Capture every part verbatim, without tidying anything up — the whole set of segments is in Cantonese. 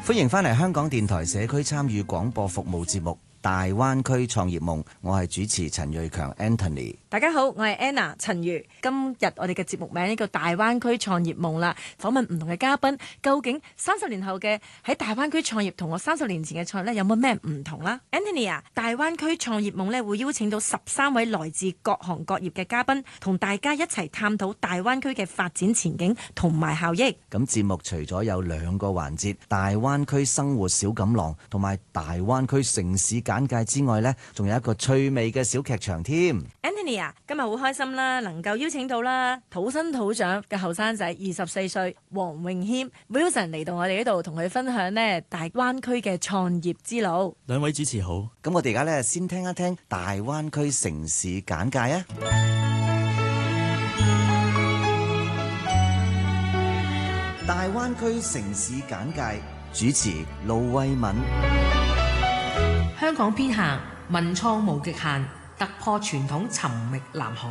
歡迎翻嚟香港電台社區參與廣播服務節目大灣區創業夢，我係主持陳瑞強 Anthony。 大家好，我係 Anna 陳如。今日我哋嘅節目名呢個大灣區創業夢啦，訪問唔同嘅嘉賓，究竟三十年後嘅喺大灣區創業同我三十年前嘅創業呢有冇咩唔同啦 ？Anthony 啊，大灣區創業夢呢會邀請到十三位來自各行各業嘅嘉賓，同大家一齊探討大灣區嘅發展前景同埋效益。 咁節目除咗有兩個環節，大灣區生活小錦囊同埋大灣區城市簡介之外呢，仲有一個趣味嘅小劇場添。 Anthony 啊，今日好開心啦，能夠邀請到啦土生土長嘅後生仔，二十四歲黃詠謙 Wilson 嚟到我哋呢度，同佢分享呢大灣區嘅創業之路。 兩位主持好， 咁我哋而家呢先聽一聽大灣區城市簡介啊！大灣區城市簡介主持盧慧敏。 香港篇下，文創無極限，突破傳統，尋覓藍海。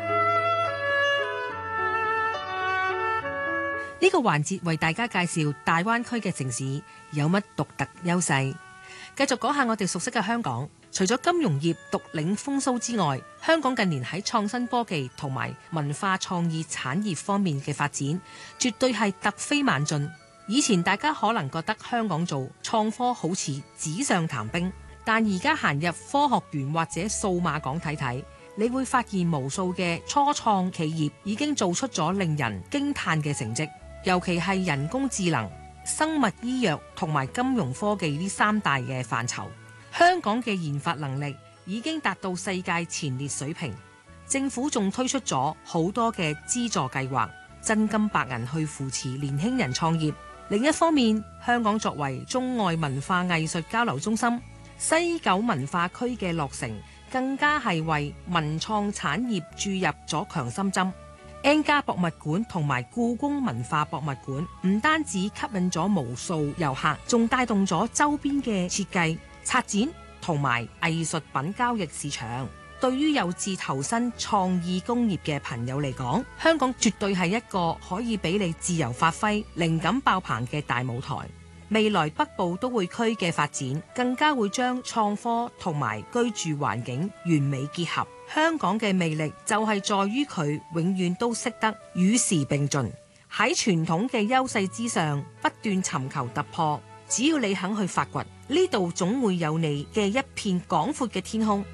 呢個環節為大家介紹大灣區嘅城市有乜獨特優勢。繼續講下我哋熟悉嘅香港，除咗金融業獨領風騷之外，香港近年喺創新科技同埋文化創意產業方面嘅發展，絕對係突飛猛進。以前大家可能覺得香港做創科好似紙上談兵，但而家行入科學園或者數碼港睇睇，你會發現無數嘅初創企業已經做出咗令人驚嘆嘅成績，尤其係人工智能、生物醫藥同埋金融科技呢三大嘅範疇。香港嘅研發能力已經達到世界前列水平，政府仲推出咗好多嘅資助計劃，真金白銀去扶持年輕人創業。另一方面，香港作為中外文化藝術交流中心，西九文化區嘅落成更加係為文創產業注入咗強心針。N 家博物館同埋故宮文化博物館唔單止吸引咗無數遊客，仲帶動咗周邊嘅設計、策展同埋藝術品交易市場。對於有志投身創意工業嘅朋友嚟講，香港絕對係一個可以俾你自由發揮、靈感爆棚嘅大舞台。未來北部都會區嘅發展，更加會將創科同埋居住環境完美結合。香港嘅魅力就係在於佢永遠都識得與時並進，喺傳統嘅優勢之上不斷尋求突破。只要你肯去發掘，呢度總會有你嘅一片廣闊嘅天空。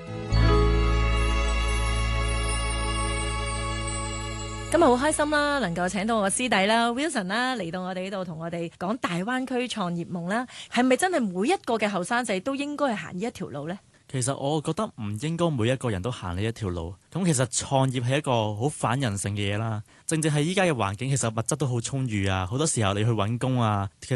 今日好開心啦，能夠請到我師弟啦 Wilson 啦嚟到我哋呢度同我哋講大灣區創業夢啦。係咪真係每一個嘅後生仔都應該係行呢一條路呢？ 其實我覺得唔應該每一個人都行呢一條路。咁其實創業係一個好反人性嘅嘢啦。正正係依家嘅環境，其實物質都好充裕啊。好多時候你去揾工啊，其實